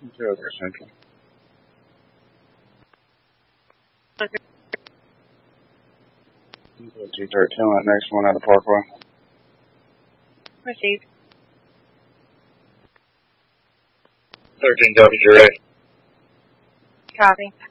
Zero there, Central. T13, next one out of Parkway. Received. 13 copy, direct. Copy.